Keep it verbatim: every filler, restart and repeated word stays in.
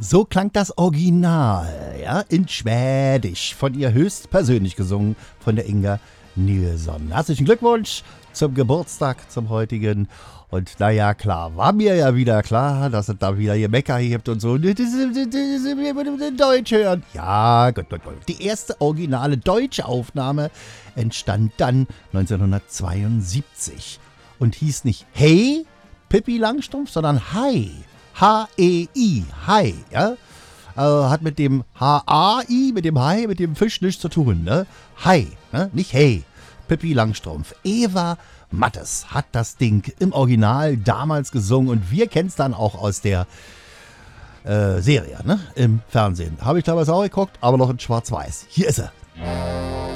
So klang das Original, ja, in Schwedisch, von ihr höchstpersönlich gesungen, von der Inga Nilsson. Herzlichen Glückwunsch zum Geburtstag, zum heutigen. Und naja, klar, war mir ja wieder klar, dass es da wieder hier Mecker hebt und so. Das ist Deutsch hören. Ja, gut, gut, gut. Die erste originale deutsche Aufnahme entstand dann neunzehnhundertzweiundsiebzig und hieß nicht Hey, Pippi Langstrumpf, sondern Hi. H E I, Hai, ja, äh, hat mit dem H A I, mit dem Hai, mit dem Fisch nichts zu tun, ne? Hai, ne? Nicht Hey, Pippi Langstrumpf. Eva Mattes hat das Ding im Original damals gesungen und wir kennen es dann auch aus der äh, Serie, ne? Im Fernsehen. Habe ich damals auch geguckt, aber noch in Schwarz-Weiß. Hier ist er.